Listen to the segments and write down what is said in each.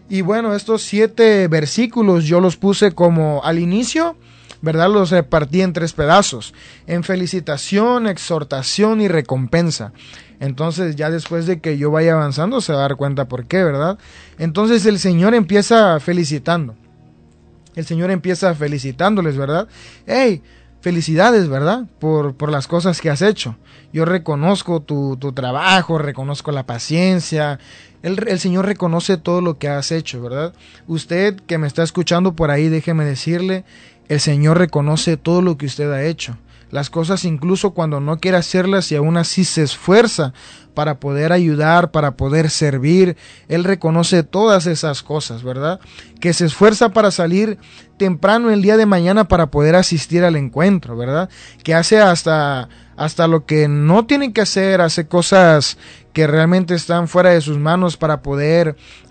Y bueno, estos 7 versículos yo los puse como al inicio, ¿verdad? Los repartí en 3 pedazos, en felicitación, exhortación y recompensa. Entonces ya después de que yo vaya avanzando se va a dar cuenta por qué, ¿verdad? Entonces el Señor empieza felicitando. El Señor empieza felicitándoles, ¿verdad? ¡Hey! Felicidades, ¿verdad? Por las cosas que has hecho. Yo reconozco tu trabajo, reconozco la paciencia. El Señor reconoce todo lo que has hecho, ¿verdad? Usted que me está escuchando por ahí, déjeme decirle, el Señor reconoce todo lo que usted ha hecho. Las cosas incluso cuando no quiere hacerlas y aún así se esfuerza para poder ayudar, para poder servir. Él reconoce todas esas cosas, ¿verdad? Que se esfuerza para salir temprano el día de mañana para poder asistir al encuentro, ¿verdad? Que hace hasta lo que no tiene que hacer, hace cosas que realmente están fuera de sus manos para poder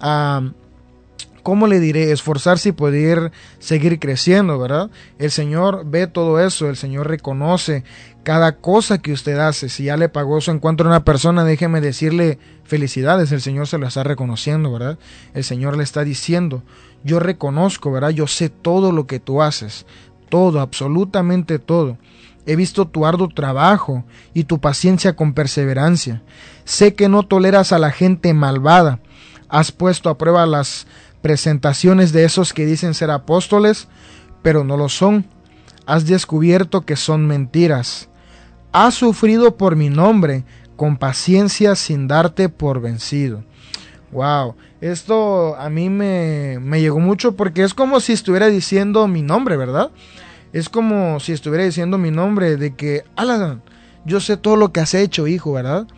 ¿cómo le diré? Esforzarse y poder seguir creciendo, ¿verdad? El Señor ve todo eso, el Señor reconoce cada cosa que usted hace. Si ya le pagó su encuentro a una persona, déjeme decirle felicidades, el Señor se lo está reconociendo, ¿verdad? El Señor le está diciendo, yo reconozco, ¿verdad? Yo sé todo lo que tú haces, todo, absolutamente todo. He visto tu arduo trabajo y tu paciencia con perseverancia. Sé que no toleras a la gente malvada. Has puesto a prueba las presentaciones de esos que dicen ser apóstoles, pero no lo son. Has descubierto que son mentiras. Has sufrido por mi nombre con paciencia sin darte por vencido. Wow, esto a mí me llegó mucho porque es como si estuviera diciendo mi nombre, ¿verdad? Es como si estuviera diciendo mi nombre de que, Alan, yo sé todo lo que has hecho, hijo, ¿verdad?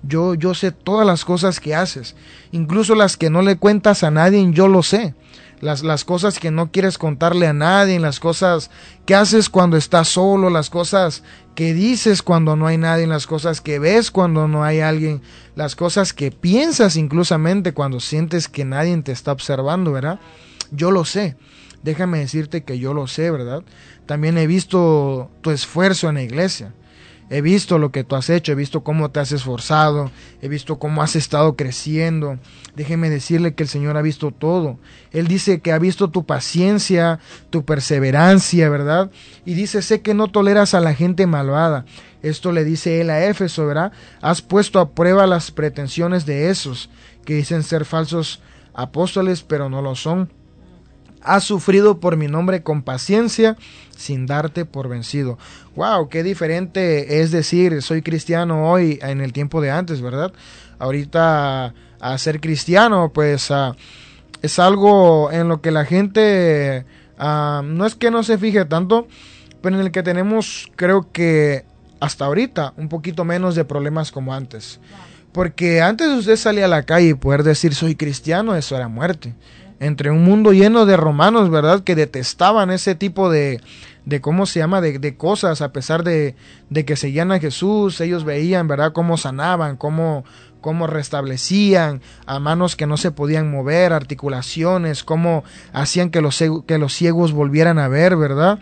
Yo sé todas las cosas que haces, incluso las que no le cuentas a nadie, yo lo sé. Las cosas que no quieres contarle a nadie, las cosas que haces cuando estás solo, las cosas que dices cuando no hay nadie, las cosas que ves cuando no hay alguien, las cosas que piensas inclusamente cuando sientes que nadie te está observando, ¿verdad? Yo lo sé. Déjame decirte que yo lo sé, ¿verdad? También he visto tu esfuerzo en la iglesia. He visto lo que tú has hecho, he visto cómo te has esforzado, he visto cómo has estado creciendo. Déjeme decirle que el Señor ha visto todo. Él dice que ha visto tu paciencia, tu perseverancia, ¿verdad? Y dice, sé que no toleras a la gente malvada. Esto le dice él a Éfeso, ¿verdad? Has puesto a prueba las pretensiones de esos que dicen ser falsos apóstoles, pero no lo son. Has sufrido por mi nombre con paciencia sin darte por vencido. Wow, qué diferente es decir soy cristiano hoy en el tiempo de antes, ¿verdad? Ahorita a ser cristiano pues es algo en lo que la gente no es que no se fije tanto, pero en el que tenemos creo que hasta ahorita un poquito menos de problemas como antes. Porque antes usted salía a la calle y poder decir soy cristiano, eso era muerte. Entre un mundo lleno de romanos, ¿verdad? Que detestaban ese tipo de ¿cómo se llama? De cosas, a pesar de que seguían a Jesús, ellos veían, ¿verdad? Cómo sanaban, cómo restablecían a manos que no se podían mover, articulaciones, cómo hacían que los ciegos volvieran a ver, ¿verdad?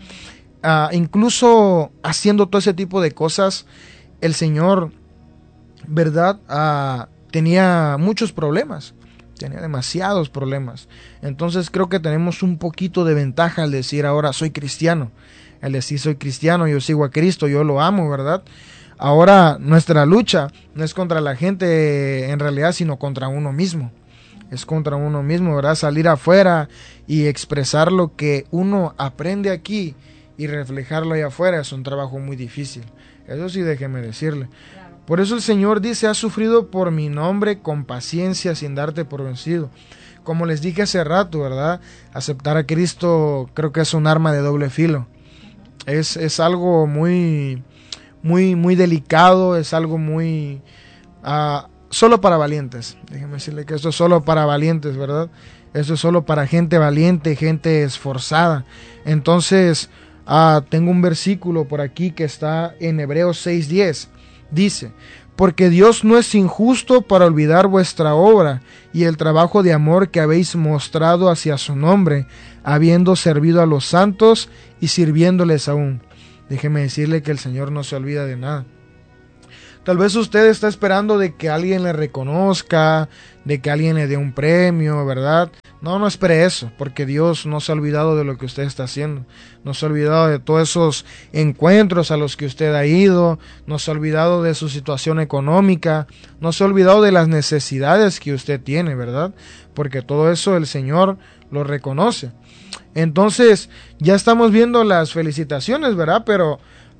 Incluso haciendo todo ese tipo de cosas, el Señor, ¿verdad? Tenía muchos problemas. Tenía demasiados problemas. Entonces creo que tenemos un poquito de ventaja al decir ahora soy cristiano. Al decir soy cristiano, yo sigo a Cristo, yo lo amo, ¿verdad? Ahora nuestra lucha no es contra la gente en realidad, sino contra uno mismo. Es contra uno mismo, ¿verdad? Salir afuera y expresar lo que uno aprende aquí y reflejarlo allá afuera es un trabajo muy difícil. Eso sí, déjeme decirle. Por eso el Señor dice, has sufrido por mi nombre con paciencia sin darte por vencido. Como les dije hace rato, ¿verdad? Aceptar a Cristo creo que es un arma de doble filo. Es algo muy delicado, es algo muy... solo para valientes. Déjenme decirle que esto es solo para valientes, ¿verdad? Esto es solo para gente valiente, gente esforzada. Entonces, tengo un versículo por aquí que está en Hebreos 6:10. Dice, porque Dios no es injusto para olvidar vuestra obra y el trabajo de amor que habéis mostrado hacia su nombre, habiendo servido a los santos y sirviéndoles aún. Déjeme decirle que el Señor no se olvida de nada. Tal vez usted está esperando de que alguien le reconozca, de que alguien le dé un premio, ¿verdad? No espere eso, porque Dios no se ha olvidado de lo que usted está haciendo, no se ha olvidado de todos esos encuentros a los que usted ha ido, no se ha olvidado de su situación económica, no se ha olvidado de las necesidades que usted tiene, ¿verdad? Porque todo eso el Señor lo reconoce. Entonces, ya estamos viendo las felicitaciones, ¿verdad? Pero,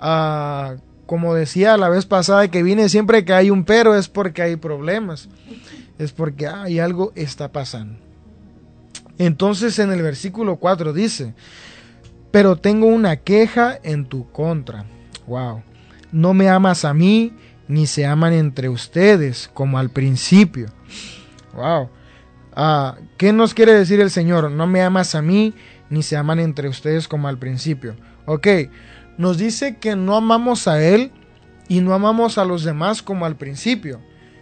como decía la vez pasada que vine, siempre que hay un pero es porque hay problemas, es porque hay algo está pasando. Entonces en el versículo 4 dice, pero tengo una queja en tu contra. Wow. No me amas a mí, ni se aman entre ustedes, como al principio. Wow. ¿Qué nos quiere decir el Señor? No me amas a mí, ni se aman entre ustedes como al principio. Ok, nos dice que no amamos a Él y no amamos a los demás como al principio.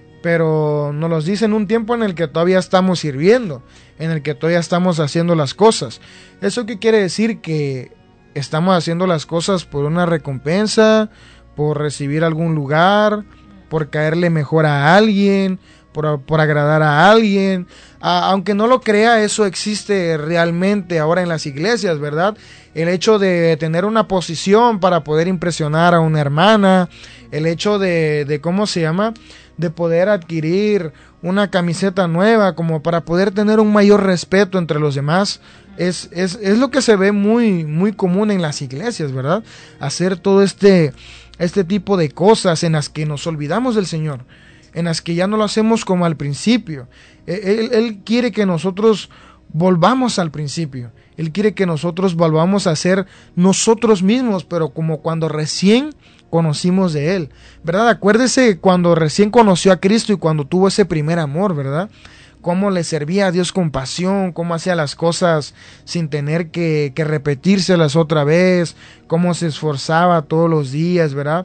Pero nos los dice en un tiempo en el que todavía estamos sirviendo, en el que todavía estamos haciendo las cosas. ¿Eso qué quiere decir? Que estamos haciendo las cosas por una recompensa, por recibir algún lugar, por caerle mejor a alguien, por agradar a alguien. Aunque no lo crea, eso existe realmente ahora en las iglesias, ¿verdad? El hecho de tener una posición para poder impresionar a una hermana, el hecho de ¿cómo se llama? De poder adquirir una camiseta nueva, como para poder tener un mayor respeto entre los demás, es lo que se ve muy común en las iglesias, ¿verdad? Hacer todo este tipo de cosas en las que nos olvidamos del Señor, en las que ya no lo hacemos como al principio. Él quiere que nosotros volvamos al principio. Él quiere que nosotros volvamos a ser nosotros mismos, pero como cuando recién conocimos de Él, ¿verdad? Acuérdese cuando recién conoció a Cristo y cuando tuvo ese primer amor, ¿verdad? Cómo le servía a Dios con pasión, cómo hacía las cosas sin tener que repetírselas otra vez, cómo se esforzaba todos los días, ¿verdad?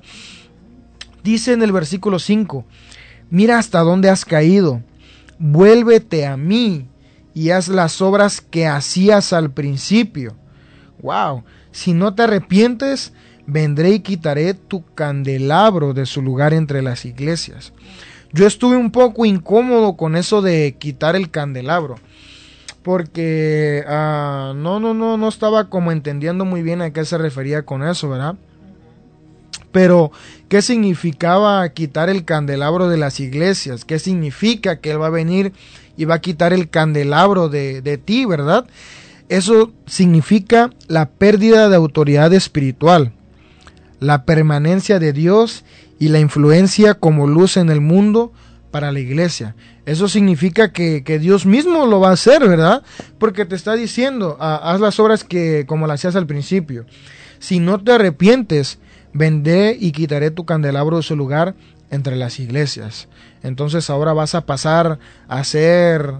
Dice en el versículo 5, mira hasta dónde has caído, vuélvete a mí y haz las obras que hacías al principio. Wow, si no te arrepientes, vendré y quitaré tu candelabro de su lugar entre las iglesias. Yo estuve un poco incómodo con eso de quitar el candelabro, porque no estaba como entendiendo muy bien a qué se refería con eso, ¿verdad? Pero, ¿qué significaba quitar el candelabro de las iglesias? ¿Qué significa que Él va a venir y va a quitar el candelabro de ti, verdad? Eso significa la pérdida de autoridad espiritual, la permanencia de Dios y la influencia como luz en el mundo para la iglesia. Eso significa que Dios mismo lo va a hacer, ¿verdad? Porque te está diciendo, haz las obras que como las hacías al principio. Si no te arrepientes, vendré y quitaré tu candelabro de su lugar entre las iglesias. Entonces ahora vas a pasar a ser,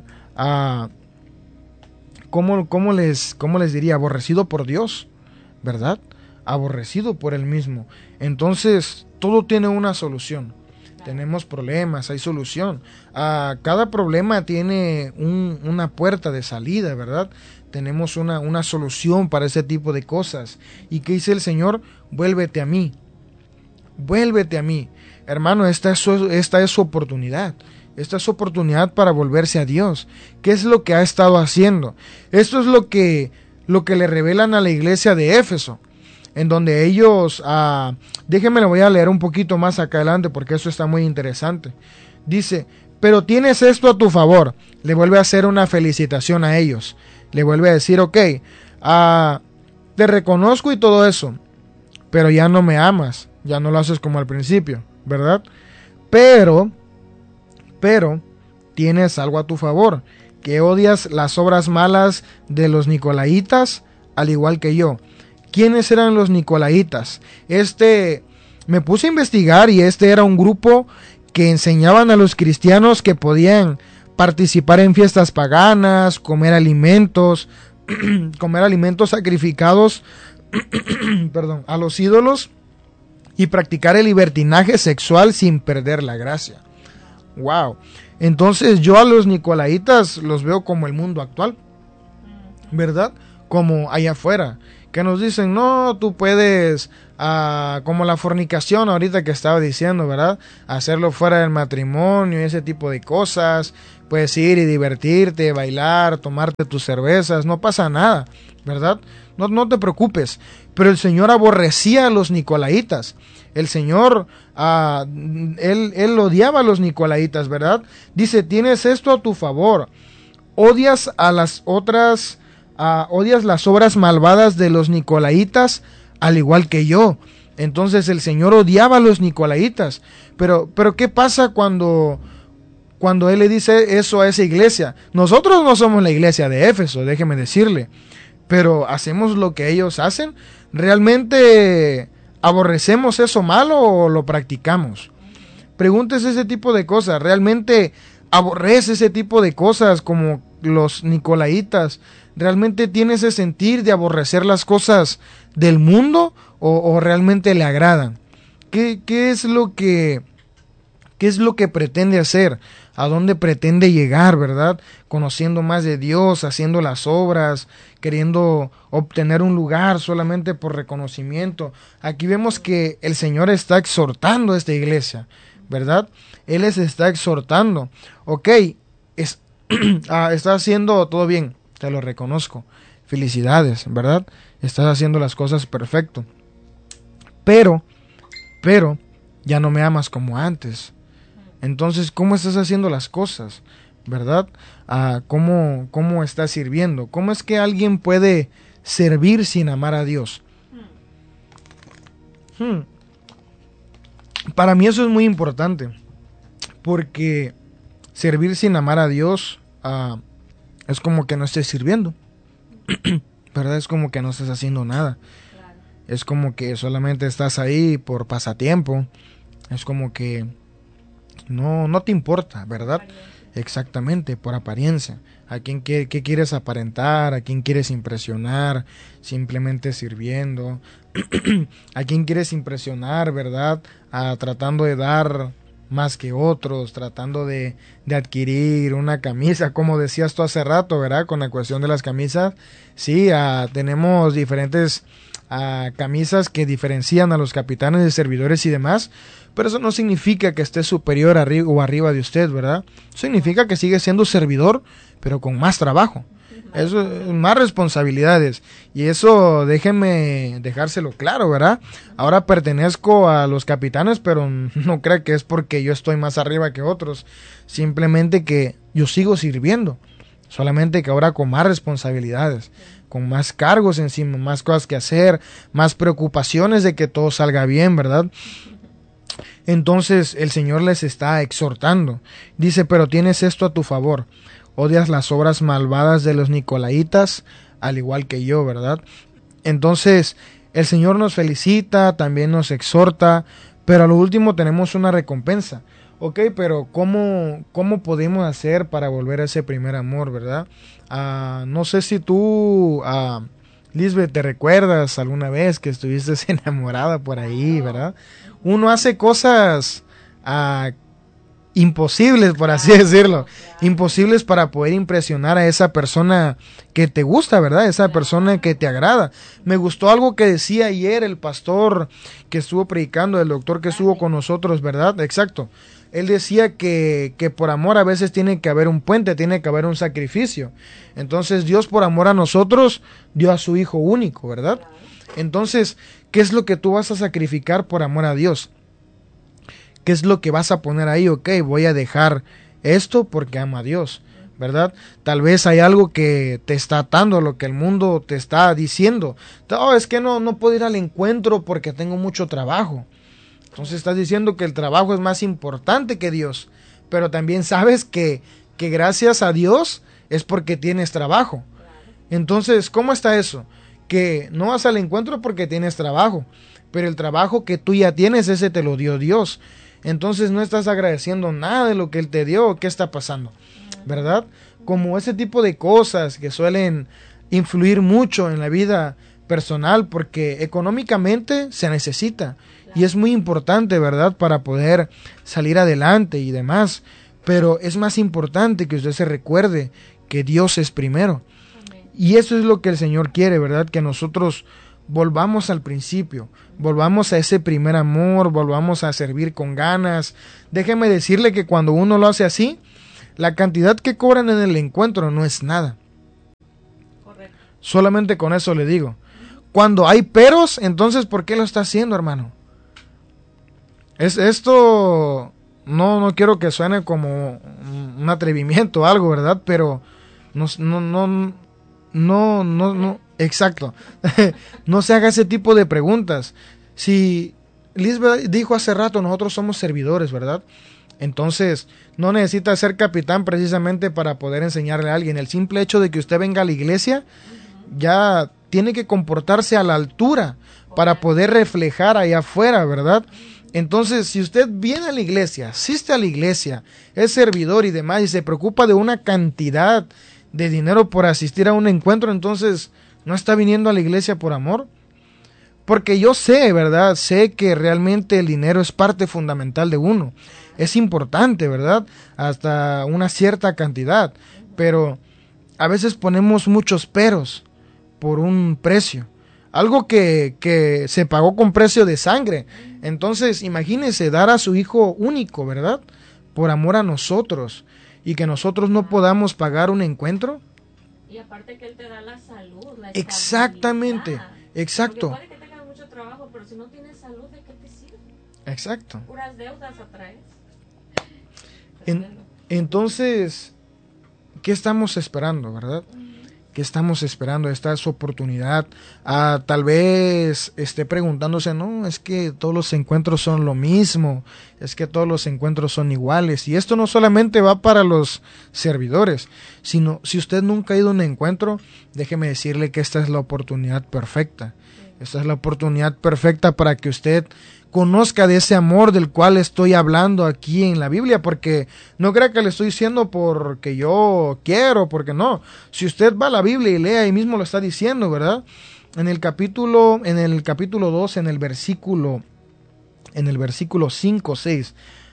¿cómo les diría? Aborrecido por Dios, ¿verdad? Aborrecido por Él mismo. Entonces todo tiene una solución. Tenemos problemas, hay solución. Cada problema tiene una puerta de salida, ¿verdad? Tenemos una solución para ese tipo de cosas. ¿Y qué dice el Señor? Vuélvete a mí. Vuélvete a mí. Hermano, esta es su oportunidad. Esta es su oportunidad para volverse a Dios. ¿Qué es lo que ha estado haciendo? Esto es lo que le revelan a la iglesia de Éfeso, en donde ellos, déjenme lo voy a leer un poquito más acá adelante porque eso está muy interesante. Dice, pero tienes esto a tu favor. Le vuelve a hacer una felicitación a ellos. Le vuelve a decir, ok, te reconozco y todo eso, pero ya no me amas, ya no lo haces como al principio, ¿verdad? Pero tienes algo a tu favor, que odias las obras malas de los nicolaitas, al igual que yo. ¿Quiénes eran los nicolaitas? Me puse a investigar y era un grupo que enseñaban a los cristianos que podían participar en fiestas paganas, comer alimentos sacrificados a los ídolos y practicar el libertinaje sexual sin perder la gracia. Wow. Entonces yo a los nicolaitas los veo como el mundo actual, ¿verdad? Como allá afuera, que nos dicen, no, tú puedes, como la fornicación ahorita que estaba diciendo, ¿verdad? Hacerlo fuera del matrimonio y ese tipo de cosas, puedes ir y divertirte, bailar, tomarte tus cervezas, no pasa nada, ¿verdad? No te preocupes. Pero el Señor aborrecía a los nicolaitas. El Señor, él odiaba a los nicolaitas, ¿verdad? Dice, tienes esto a tu favor. Odias a las otras, odias las obras malvadas de los nicolaitas, al igual que yo. Entonces el Señor odiaba a los nicolaitas. Pero ¿qué pasa cuando Él le dice eso a esa iglesia? Nosotros no somos la iglesia de Éfeso, déjeme decirle. Pero ¿hacemos lo que ellos hacen? ¿Realmente aborrecemos eso malo o lo practicamos? Pregúntese ese tipo de cosas. ¿Realmente aborrece ese tipo de cosas como los nicolaitas? ¿Realmente tiene ese sentir de aborrecer las cosas del mundo o realmente le agradan? ¿Qué es lo que pretende hacer? ¿A dónde pretende llegar, verdad? Conociendo más de Dios, haciendo las obras, queriendo obtener un lugar solamente por reconocimiento. Aquí vemos que el Señor está exhortando a esta iglesia, ¿verdad? Él les está exhortando. Ok, está haciendo todo bien, te lo reconozco. Felicidades, ¿verdad? Estás haciendo las cosas perfecto. Pero, ya no me amas como antes. Entonces, ¿cómo estás haciendo las cosas? ¿Verdad? ¿Cómo estás sirviendo? ¿Cómo es que alguien puede servir sin amar a Dios? Para mí eso es muy importante, porque servir sin amar a Dios es como que no estés sirviendo, ¿verdad? Es como que no estés haciendo nada. Claro. Es como que solamente estás ahí por pasatiempo. Es como que no te importa, ¿verdad? Exactamente, por apariencia. ¿Qué quieres aparentar? ¿A quién quieres impresionar? Simplemente sirviendo. ¿A quién quieres impresionar, verdad? Tratando de dar más que otros, tratando de adquirir una camisa, como decías tú hace rato, ¿verdad? Con la cuestión de las camisas. Sí, tenemos diferentes camisas que diferencian a los capitanes de servidores y demás, pero eso no significa que esté superior o arriba de usted, ¿verdad? Significa que sigue siendo servidor, pero con más trabajo. Eso, más responsabilidades. Y eso déjenme dejárselo claro, ¿verdad? Ahora pertenezco a los capitanes, pero no creo que es porque yo estoy más arriba que otros. Simplemente que yo sigo sirviendo. Solamente que ahora con más responsabilidades, con más cargos encima, más cosas que hacer, más preocupaciones de que todo salga bien, ¿verdad? Entonces el Señor les está exhortando. Dice, pero tienes esto a tu favor. Odias las obras malvadas de los nicolaitas, al igual que yo, ¿verdad? Entonces el Señor nos felicita, también nos exhorta, pero a lo último tenemos una recompensa. Ok, pero ¿cómo podemos hacer para volver a ese primer amor, verdad? No sé si tú, Lisbeth, te recuerdas alguna vez que estuviste enamorada por ahí, ¿verdad? Uno hace cosas imposibles, por así decirlo, imposibles para poder impresionar a esa persona que te gusta, ¿verdad? Esa persona que te agrada. Me gustó algo que decía ayer el pastor que estuvo predicando, el doctor que estuvo con nosotros, ¿verdad? Exacto. Él decía que por amor a veces tiene que haber un puente, tiene que haber un sacrificio. Entonces Dios por amor a nosotros dio a su Hijo único, ¿verdad? Entonces, ¿qué es lo que tú vas a sacrificar por amor a Dios? ¿Qué es lo que vas a poner ahí? Ok, voy a dejar esto porque amo a Dios, ¿verdad? Tal vez hay algo que te está atando, lo que el mundo te está diciendo. No, es que no puedo ir al encuentro porque tengo mucho trabajo. Entonces estás diciendo que el trabajo es más importante que Dios, pero también sabes que gracias a Dios es porque tienes trabajo. Entonces, ¿cómo está eso? Que no vas al encuentro porque tienes trabajo, pero el trabajo que tú ya tienes, ese te lo dio Dios. Entonces no estás agradeciendo nada de lo que Él te dio. ¿Qué está pasando? ¿Verdad? Como ese tipo de cosas que suelen influir mucho en la vida personal, porque económicamente se necesita. Y es muy importante, ¿verdad? Para poder salir adelante y demás. Pero es más importante que usted se recuerde que Dios es primero. Amén. Y eso es lo que el Señor quiere, ¿verdad? Que nosotros volvamos al principio, volvamos a ese primer amor, volvamos a servir con ganas. Déjeme decirle que cuando uno lo hace así, La cantidad que cobran en el encuentro no es nada. Correcto. Solamente con eso le digo. Cuando hay peros, entonces ¿por qué lo está haciendo, hermano? Esto no quiero que suene como un atrevimiento o algo, ¿verdad? Pero no, exacto. No se haga ese tipo de preguntas. Si Lisbeth dijo hace rato, nosotros somos servidores, ¿verdad? Entonces, no necesita ser capitán precisamente para poder enseñarle a alguien. El simple hecho de que usted venga a la iglesia, ya tiene que comportarse a la altura para poder reflejar allá afuera, ¿verdad? Entonces, si usted viene a la iglesia, asiste a la iglesia, es servidor y demás, y se preocupa de una cantidad de dinero por asistir a un encuentro, entonces, ¿no está viniendo a la iglesia por amor? Porque yo sé, ¿verdad? Sé que realmente el dinero es parte fundamental de uno. Es importante, ¿verdad? Hasta una cierta cantidad. Pero a veces ponemos muchos peros por un precio. Algo que se pagó con precio de sangre. Entonces, imagínese dar a su hijo único, ¿verdad? Por amor a nosotros. Y que nosotros no podamos pagar un encuentro. Y aparte que él te da la salud, la exactamente, estabilidad. exacto. Porque puede que tengas mucho trabajo, pero si no tienes salud, ¿de qué te sirve? Exacto. Puras deudas atraes. Entonces, ¿qué estamos esperando, verdad? ¿Qué estamos esperando? Esta es su oportunidad. Tal vez esté preguntándose, no, es que todos los encuentros son lo mismo, es que todos los encuentros son iguales. Y esto no solamente va para los servidores, sino si usted nunca ha ido a un encuentro, déjeme decirle que esta es la oportunidad perfecta. Esta es la oportunidad perfecta para que usted conozca de ese amor del cual estoy hablando aquí en la Biblia, porque no crea que le estoy diciendo porque yo quiero, porque no. Si usted va a la Biblia y lee, ahí mismo lo está diciendo, ¿verdad? En el capítulo 2, en el versículo 5, 6.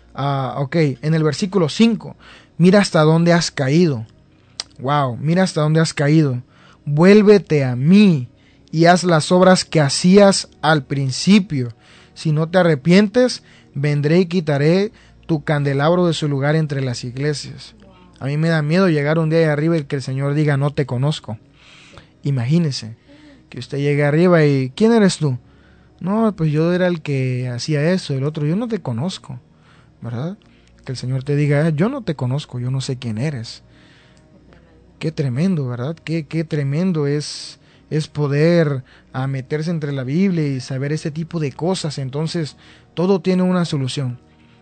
En el versículo 5, mira hasta dónde has caído. Wow, mira hasta dónde has caído. Vuélvete a mí y haz las obras que hacías al principio. Si no te arrepientes, vendré y quitaré tu candelabro de su lugar entre las iglesias. A mí me da miedo llegar un día ahí arriba y que el Señor diga, no te conozco. Imagínese que usted llegue arriba y, ¿quién eres tú? No, pues yo era el que hacía eso, el otro, yo no te conozco, ¿verdad? Que el Señor te diga, yo no te conozco, yo no sé quién eres. Qué tremendo, ¿verdad? Qué tremendo es poder meterse entre la Biblia y saber ese tipo de cosas. Entonces, todo tiene una solución.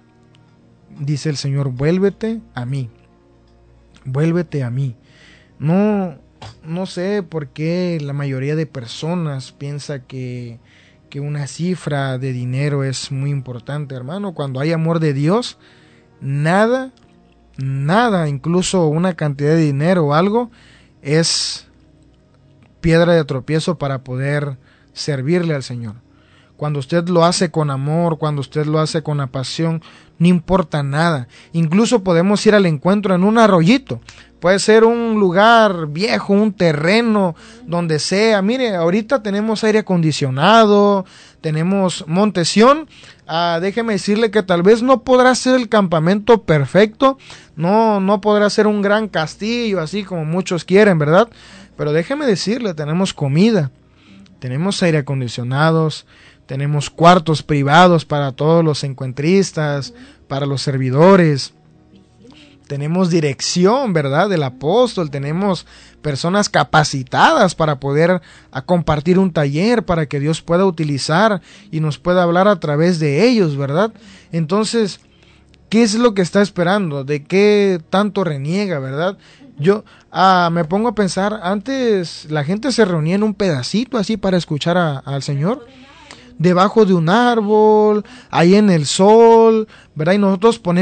Dice el Señor, vuélvete a mí. Vuélvete a mí. No sé por qué la mayoría de personas piensa que una cifra de dinero es muy importante, hermano. Cuando hay amor de Dios, nada, incluso una cantidad de dinero o algo, es piedra de tropiezo para poder servirle al Señor. Cuando usted lo hace con amor, cuando usted lo hace con la pasión, no importa nada. Incluso podemos ir al encuentro en un arroyito. Puede ser un lugar viejo, un terreno, donde sea. Mire, ahorita tenemos aire acondicionado, tenemos Monte Sión. Déjeme decirle que tal vez no podrá ser el campamento perfecto, no podrá ser un gran castillo, así como muchos quieren, ¿verdad? Pero déjeme decirle, tenemos comida, tenemos aire acondicionados, tenemos cuartos privados para todos los encuentristas, para los servidores. Tenemos dirección, ¿verdad? Del apóstol, tenemos personas capacitadas para poder compartir un taller, para que Dios pueda utilizar y nos pueda hablar a través de ellos, ¿verdad? Entonces, ¿qué es lo que está esperando? ¿De qué tanto reniega, verdad? Yo me pongo a pensar, antes la gente se reunía en un pedacito así para escuchar al Señor, debajo de un árbol, ahí en el sol, ¿verdad? Y nosotros ponemos